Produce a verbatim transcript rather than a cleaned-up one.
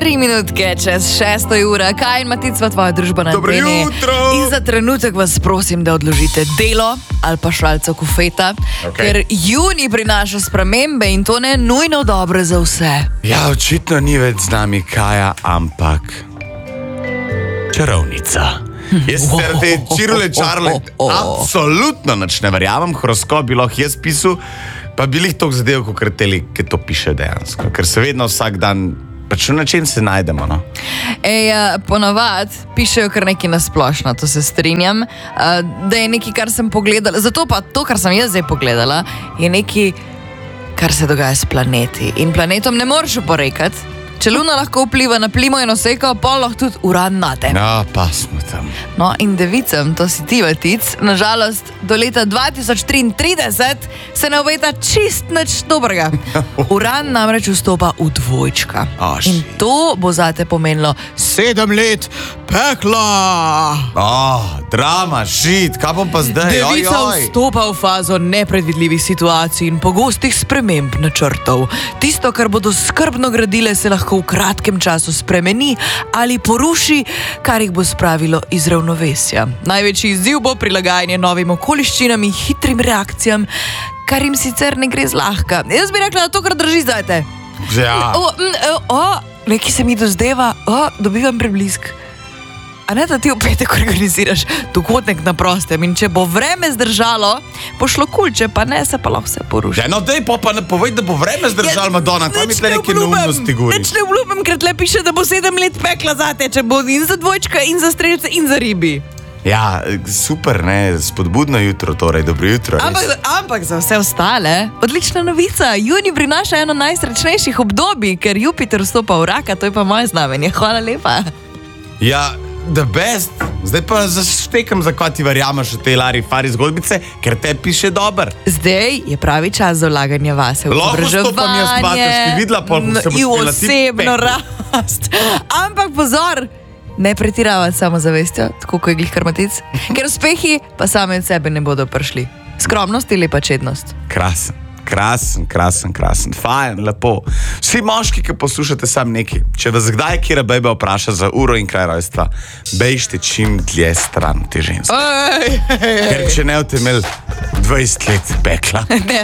Tri minutke čez šesto ura. Kaj in Matic, sva tvoja družba na Dobro anteni. jutro. In za trenutek vas prosim, da odložite delo ali pa šalco kofeta, Okay. ker juni prinaša spremembe in to ne nujno dobro za vse. Ja, očitno ni več z nami Kaja, ampak čarovnica. Jaz sicer te čirule čarle absolutno nič ne verjamem, horoskop bi lahko jaz pisal, pa bi jih toliko zadev, kot teli, ki to piše dejansko. Ker se vedno vsak dan, pač na čem se najdemo, no? Ej, ponavad pišejo kar nekaj nasplošno, to se strinjam, da je nekaj, kar sem pogledala, zato pa to, kar sem jaz zdaj pogledala, je nekaj, kar se dogaja s planeti. In planetom ne moreš oporekati. Če Luna lahko vpliva na plimo in oseko, pa lahko tudi Uran nate. Ja, pa smo tam. No, in devicam, to si ti, Matic, nažalost, do leta dva tisoč triintrideset se ne obeta čist nič dobrega. Uran namreč vstopa v dvojčka. Oh, in to bo zate pomenilo sedem let pekla. Oh, drama, šit, kaj bom pa zdaj? Devica Oj, oj. vstopa v fazo nepredvidljivih situacij in pogostih sprememb načrtov. Tisto, kar bodo skrbno gradile, se lahko v kratkem času spremeni ali poruši, kar jih bo spravilo iz ravnovesja. Največji izziv bo prilagajanje novim okoliščinam in hitrim reakcijam, kar jim sicer ne gre zlahka. Jaz bi rekla, da to kar drži zdajte. Ja. O, m, o, o, nekaj se mi dozdeva, o, dobivam preblisk. A ne, da ti v petek organiziraš dogodek na prostem in če bo vreme zdržalo, bo šlo kul, če pa ne, se pa lahko vse poruši. Ja, no dej, pa, pa ne povej, da bo vreme zdržal, ja, Madonna, kaj mi tle neke neumnosti govori? Nič ne obljubim, ker tle piše, da bo sedem let pekla zate, če bo in za dvojčka, in za strelce, in za ribi. Ja, super, ne, spodbudno jutro, torej, dobro jutro. Ampak, ampak za vse ostale, odlična novica. Juni prinaša eno najsrečnejših obdobij, ker Jupiter vstopa v Raka, to je pa moje znamenje. Hvala lepa. Ja, the best. Zdaj pa zaštekam, za kaj ti verjameš v te Lari Fari zgodbice, ker te piše dober. Zdaj je pravi čas za vlaganje vase v Lahko izobraževanje. stopam jaz dva, ker si videla, pol se boš in v imela ti osebno peklo. rast. Ampak pozor, ne pretiravati samozavestjo, tako kot je glih kar Matic, ker uspehi pa same od sebe ne bodo prišli. Skromnost je lepa čednost. Krasen, krasen, krasen, krasen. Fajn, lepo. Vsi moški, ki poslušate sam nekaj, če vas kdaj kjera bejba vpraša za uro in kraj rojstva, bejšte čim dlje stran te ženske. Ej, ej, ej. Ker če ne boste imeli dvajset let pekla. Ne,